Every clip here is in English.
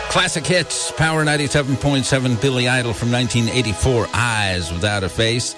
Classic hits, Power 97.7, Billy Idol from 1984, Eyes Without a Face.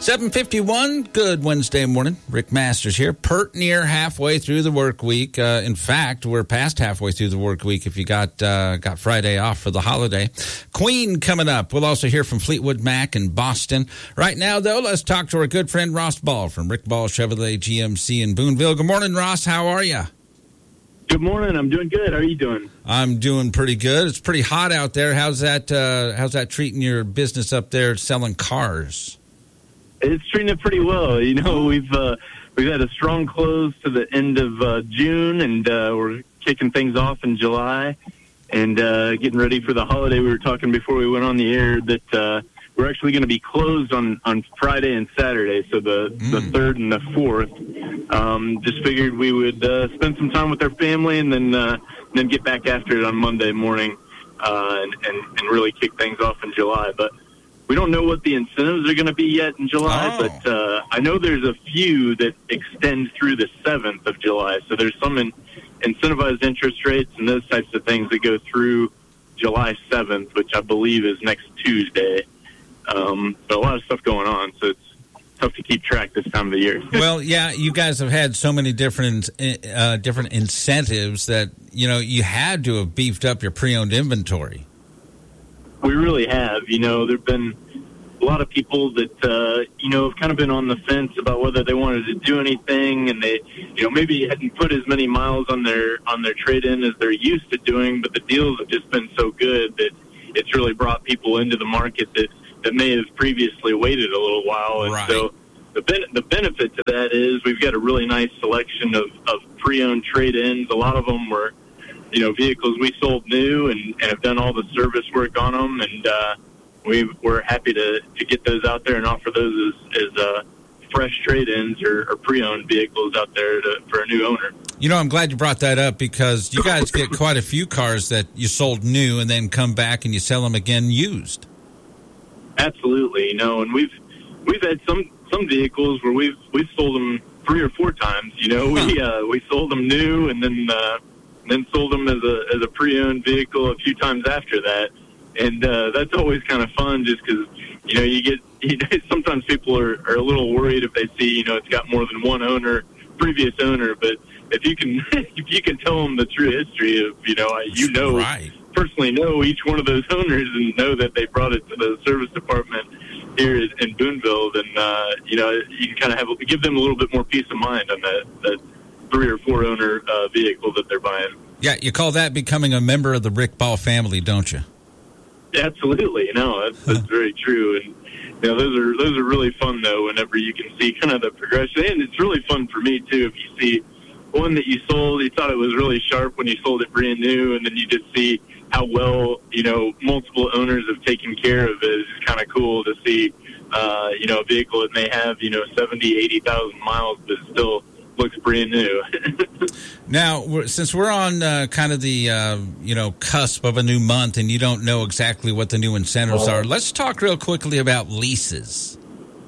7:51, good Wednesday morning. Rick Masters here, pert near halfway through the work week. In fact, we're past halfway through the work week if you got Friday off for the holiday. Queen coming up. We'll also hear from Fleetwood Mac in Boston. Right now, though, let's talk to our good friend Ross Ball from Rick Ball Chevrolet GMC in Boonville. Good morning, Ross. How are you? Good morning. I'm doing good. How are you doing? I'm doing pretty good. It's pretty hot out there. How's that treating your business up there selling cars? It's treating it pretty well. You know, we've had a strong close to the end of June, and we're kicking things off in July and getting ready for the holiday. We were talking before we went on the air that we're actually going to be closed on Friday and Saturday, so the 3rd and the 4th. Just figured we would spend some time with our family and then get back after it on Monday morning and really kick things off in July. But we don't know what the incentives are going to be yet in July, but I know there's a few that extend through the 7th of July. So there's some incentivized interest rates and those types of things that go through July 7th, which I believe is next Tuesday. So a lot of stuff going on, so it's tough to keep track this time of the year. Well, yeah, you guys have had so many different incentives that, you know, you had to have beefed up your pre-owned inventory. We really have. You know, there have been a lot of people that, you know, have kind of been on the fence about whether they wanted to do anything, and they, you know, maybe hadn't put as many miles on their trade-in as they're used to doing, but the deals have just been so good that it's really brought people into the market that may have previously waited a little while. And right. So the benefit to that is we've got a really nice selection of pre-owned trade-ins. A lot of them were, you know, vehicles we sold new and have done all the service work on them. And we're happy to get those out there and offer those as fresh trade-ins or pre-owned vehicles out there for a new owner. You know, I'm glad you brought that up because you guys get quite a few cars that you sold new and then come back and you sell them again used. Absolutely, you know, and we've had some vehicles where we've sold them 3 or 4 times. You know, we sold them new and then sold them as a pre-owned vehicle a few times after that, and that's always kind of fun just because you know sometimes people are a little worried if they see, you know, it's got more than one previous owner, but if you can tell them the true history of, you know, right. Personally know each one of those owners and know that they brought it to the service department here in Boonville, then you know, you can kind of give them a little bit more peace of mind on that 3 or 4 owner vehicle that they're buying. Yeah, you call that becoming a member of the Rick Ball family, don't you? Absolutely, no, that's very true, and you know, those are really fun though. Whenever you can see kind of the progression, and it's really fun for me too if you see one that you sold, you thought it was really sharp when you sold it brand new, and then you just see how well, you know, multiple owners have taken care of it. It's kind of cool to see, you know, a vehicle that may have, you know, 70, 80,000 miles, but still looks brand new. Now, since we're on kind of the, you know, cusp of a new month and you don't know exactly what the new incentives are, let's talk real quickly about leases.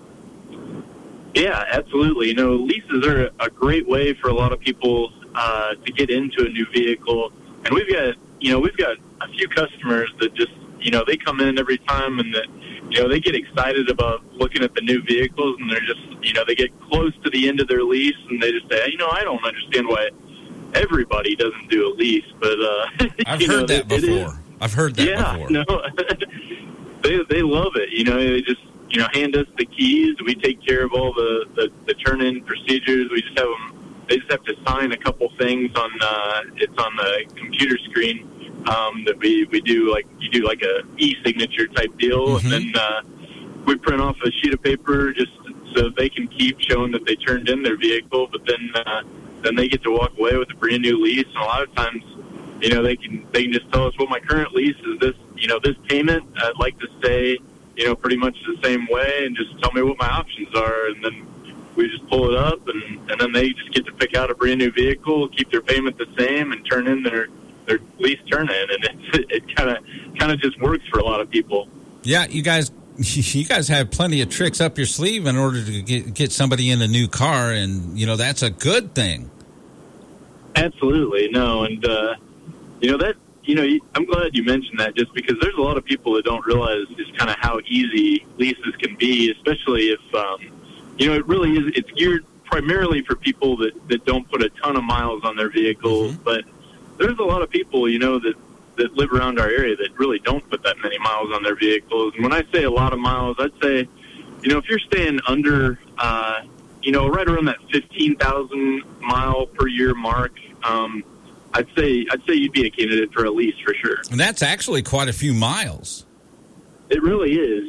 Yeah, absolutely. You know, leases are a great way for a lot of people to get into a new vehicle. And we've got a few customers that just, you know, they come in every time and that, you know, they get excited about looking at the new vehicles and they're just, you know, they get close to the end of their lease and they just say, you know, I don't understand why everybody doesn't do a lease, but I've heard that before. I've heard that before. No, they love it. You know, they just, you know, hand us the keys. We take care of all the turn-in procedures. We just have them. They just have to sign a couple things on it's on the computer screen that we do, like you do like a e-signature type deal, and then we print off a sheet of paper just so they can keep showing that they turned in their vehicle. But then they get to walk away with a brand new lease. And a lot of times, you know, they can just tell us, well, my current lease is this, you know, this payment. I'd like to stay, you know, pretty much the same way, and just tell me what my options are, and then we just pull it up, and then they just get to pick out a brand new vehicle, keep their payment the same, and turn in their lease turn-in, and it kind of just works for a lot of people. Yeah, you guys have plenty of tricks up your sleeve in order to get somebody in a new car, and you know that's a good thing. Absolutely, no, and you know I'm glad you mentioned that, just because there's a lot of people that don't realize just kind of how easy leases can be, especially if, it really is. It's geared primarily for people that don't put a ton of miles on their vehicles. Mm-hmm. But there's a lot of people, that live around our area that really don't put that many miles on their vehicles. And when I say a lot of miles, I'd say, if you're staying under, right around that 15,000 mile per year mark, I'd say you'd be a candidate for a lease for sure. And that's actually quite a few miles. It really is.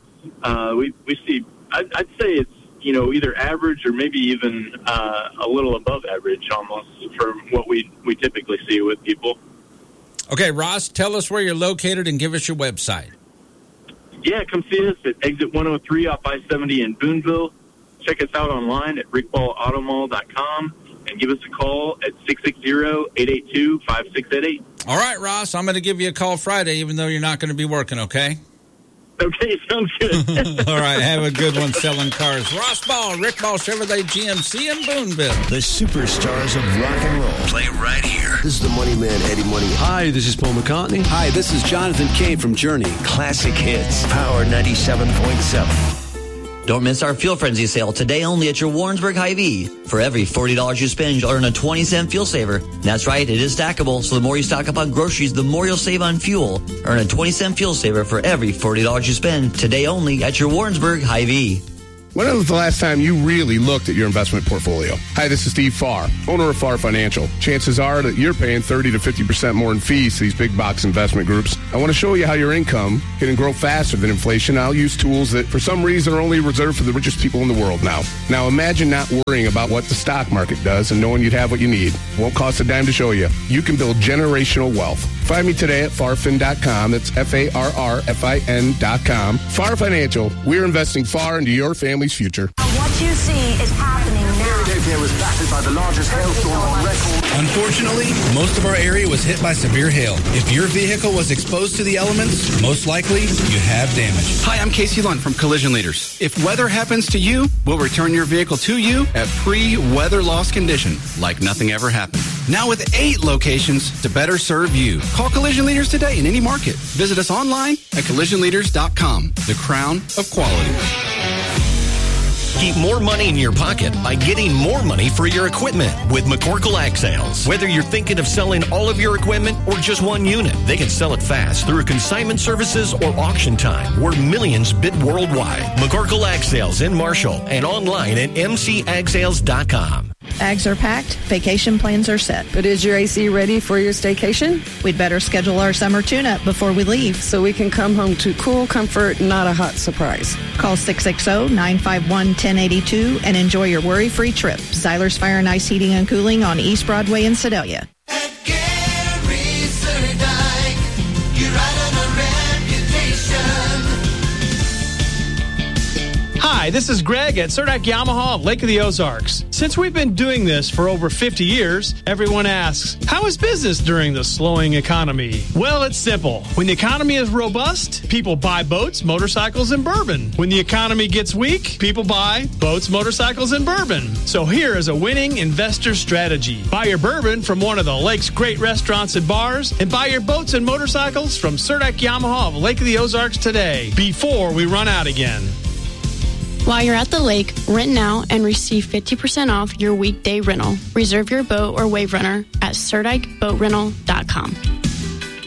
We see. I'd say it's either average or maybe even a little above average, almost, from what we typically see with people. Okay, Ross, tell us where you're located and give us your website. Yeah, come see us at Exit 103 off I-70 in Boonville. Check us out online at rickballautomall.com and give us a call at 660-882-5688. All right, Ross, I'm going to give you a call Friday, even though you're not going to be working, okay? Okay, sounds good. All right, have a good one selling cars. Ross Ball, Rick Ball Chevrolet GMC in Boonville. The superstars of rock and roll play right here. This is the Money Man, Eddie Money. Hi, this is Paul McCartney. Hi, this is Jonathan Cave from Journey. Classic hits. Power 97.7. Don't miss our Fuel Frenzy sale today only at your Warrensburg Hy-Vee. For every $40 you spend, you'll earn a 20-cent fuel saver. That's right, it is stackable, so the more you stock up on groceries, the more you'll save on fuel. Earn a 20-cent fuel saver for every $40 you spend today only at your Warrensburg Hy-Vee. When was the last time you really looked at your investment portfolio? Hi, this is Steve Farr, owner of Farr Financial. Chances are that you're paying 30 to 50% more in fees to these big box investment groups. I want to show you how your income can grow faster than inflation. I'll use tools that for some reason are only reserved for the richest people in the world now. Now imagine not worrying about what the stock market does and knowing you'd have what you need. Won't cost a dime to show you. You can build generational wealth. Find me today at farfin.com. That's FARRFIN.com. Farr Financial. We're investing far into your family's future. What you see is happening now. Philadelphia was battered by the largest hailstorm on record. Unfortunately, most of our area was hit by severe hail. If your vehicle was exposed to the elements, most likely you have damage. Hi, I'm Casey Lunt from Collision Leaders. If weather happens to you, we'll return your vehicle to you at pre-weather loss condition, like nothing ever happened. Now with 8 locations to better serve you. Call Collision Leaders today in any market. Visit us online at collisionleaders.com. The crown of quality. Keep more money in your pocket by getting more money for your equipment with McCorkle Ag Sales. Whether you're thinking of selling all of your equipment or just one unit, they can sell it fast through consignment services or auction time, where millions bid worldwide. McCorkle Ag Sales in Marshall and online at mcagsales.com. Bags are packed, vacation plans are set. But is your AC ready for your staycation? We'd better schedule our summer tune-up before we leave. So we can come home to cool comfort, not a hot surprise. Call 660-951-1082 and enjoy your worry-free trip. Zyler's Fire and Ice Heating and Cooling on East Broadway in Sedalia. At Gary Surdike, you're right on a reputation. Hi, this is Greg at Surdike Yamaha of Lake of the Ozarks. Since we've been doing this for over 50 years, everyone asks, how is business during the slowing economy? Well, it's simple. When the economy is robust, people buy boats, motorcycles, and bourbon. When the economy gets weak, people buy boats, motorcycles, and bourbon. So here is a winning investor strategy. Buy your bourbon from one of the lake's great restaurants and bars, and buy your boats and motorcycles from Surdike Yamaha of Lake of the Ozarks today, before we run out again. While you're at the lake, rent now and receive 50% off your weekday rental. Reserve your boat or wave runner at SurdikeBoatRental.com.